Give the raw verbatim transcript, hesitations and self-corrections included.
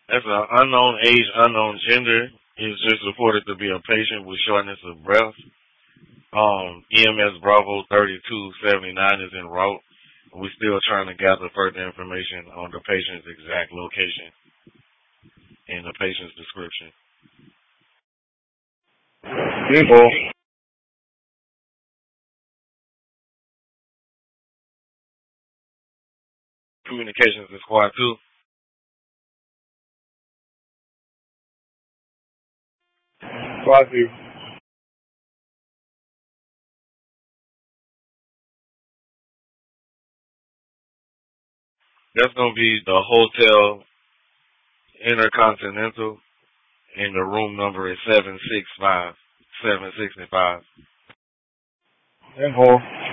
That's an unknown age, unknown gender. Is just reported to be a patient with shortness of breath. Um, E M S Bravo thirty-two seventy-nine is en route. We're still trying to gather further information on the patient's exact location and the patient's description. Info. Communications to squad two. Squad two. That's gonna be the hotel Intercontinental, and the room number is seven six five, seven sixty-five. Info.